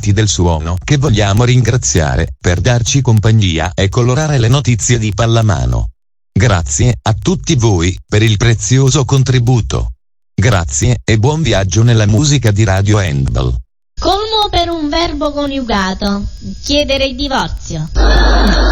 maestri del suono che vogliamo ringraziare per darci compagnia e colorare le notizie di pallamano. Grazie a tutti voi per il prezioso contributo. Grazie e buon viaggio nella musica di Radio Handball. Colmo per un verbo coniugato. Chiedere il divorzio.